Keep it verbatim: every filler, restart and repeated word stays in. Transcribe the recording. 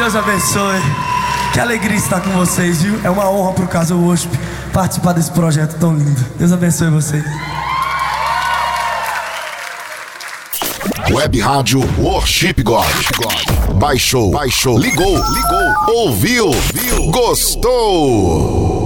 Deus abençoe. Que alegria estar com vocês, viu? É uma honra pro Casa Worship participar desse projeto tão lindo. Deus abençoe vocês. Web Rádio Worship God. Baixou, baixou, ligou, ligou, ouviu, viu, gostou.